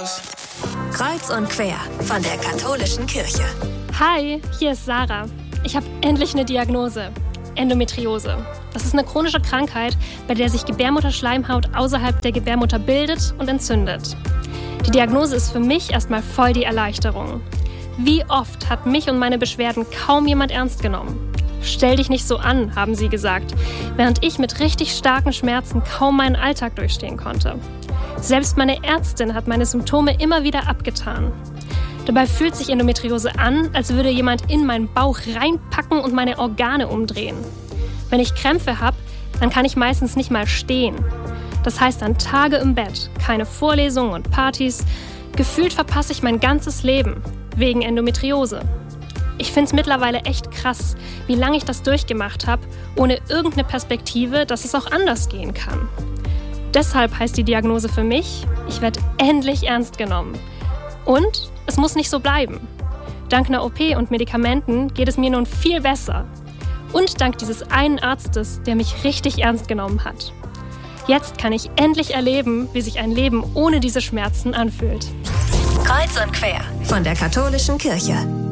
Jesus. Kreuz und quer von der katholischen Kirche. Hi, hier ist Sarah. Ich habe endlich eine Diagnose. Endometriose. Das ist eine chronische Krankheit, bei der sich Gebärmutterschleimhaut außerhalb der Gebärmutter bildet und entzündet. Die Diagnose ist für mich erstmal voll die Erleichterung. Wie oft hat mich und meine Beschwerden kaum jemand ernst genommen? Stell dich nicht so an, haben sie gesagt, während ich mit richtig starken Schmerzen kaum meinen Alltag durchstehen konnte. Selbst meine Ärztin hat meine Symptome immer wieder abgetan. Dabei fühlt sich Endometriose an, als würde jemand in meinen Bauch reinpacken und meine Organe umdrehen. Wenn ich Krämpfe habe, dann kann ich meistens nicht mal stehen. Das heißt dann Tage im Bett, keine Vorlesungen und Partys. Gefühlt verpasse ich mein ganzes Leben, wegen Endometriose. Ich finde es mittlerweile echt krass, wie lange ich das durchgemacht habe, ohne irgendeine Perspektive, dass es auch anders gehen kann. Deshalb heißt die Diagnose für mich, ich werde endlich ernst genommen. Und es muss nicht so bleiben. Dank einer OP und Medikamenten geht es mir nun viel besser. Und dank dieses einen Arztes, der mich richtig ernst genommen hat. Jetzt kann ich endlich erleben, wie sich ein Leben ohne diese Schmerzen anfühlt. Kreuz und quer von der katholischen Kirche.